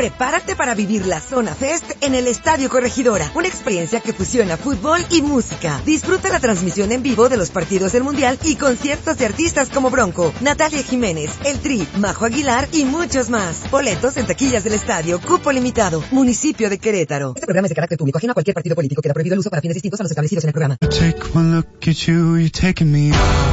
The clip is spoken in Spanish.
Prepárate para vivir la Zona Fest en el Estadio Corregidora, una experiencia que fusiona fútbol y música. Disfruta la transmisión en vivo de los partidos del Mundial y conciertos de artistas como Bronco, Natalia Jiménez, El Tri, Majo Aguilar y muchos más. Boletos en taquillas del estadio, cupo limitado, municipio de Querétaro. Este programa es de carácter público, ajeno a cualquier partido político. Queda prohibido el uso para fines distintos a los establecidos en el programa.